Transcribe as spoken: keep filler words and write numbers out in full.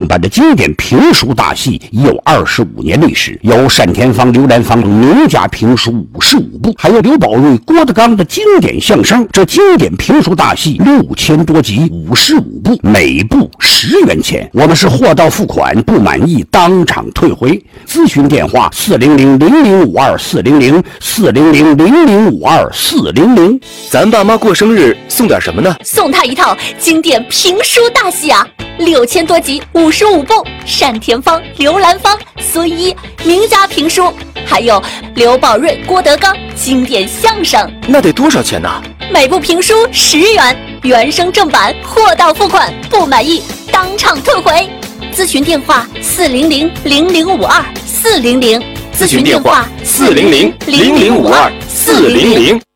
办的经典评书大戏已有二十五年历史，有单田芳、刘兰芳名家评书五十五部，还有刘宝瑞、郭德纲的经典相声。这经典评书大戏六千多集，五十五部，每部十元钱。我们是货到付款，不满意当场退回。咨询电话：四零零零零五二四零零四零零零零五二四零零。 咱爸妈过生日送点什么呢？ 送他一套经典评书大戏啊！六千多集，五十五部，单田芳、刘兰芳、孙一名家评书，还有刘宝瑞、郭德纲经典相声。 那得多少钱呢？ 每部评书十元，原声正版，货到付款，不满意当场退回。咨询电话：四零零零零五二四零零。 咨询电话：四零零零零五二四零零。